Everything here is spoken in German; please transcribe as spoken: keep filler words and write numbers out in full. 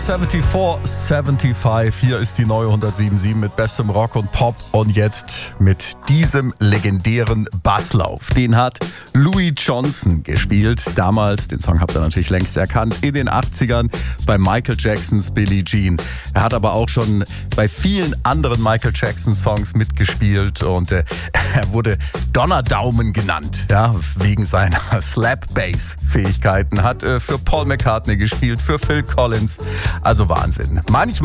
vierundsiebzig, fünfundsiebzig, hier ist die neue hundertsieben Komma sieben mit bestem Rock und Pop und jetzt mit diesem legendären Basslauf. Den hat Louis Johnson gespielt, damals, den Song habt ihr natürlich längst erkannt, in den achtzigern bei Michael Jacksons Billie Jean. Er hat aber auch schon bei vielen anderen Michael Jackson Songs mitgespielt und äh, er wurde Donnerdaumen genannt, ja, wegen seiner Slap-Bass-Fähigkeiten, hat äh, für Paul McCartney gespielt, für Phil Collins. Also Wahnsinn. Manchmal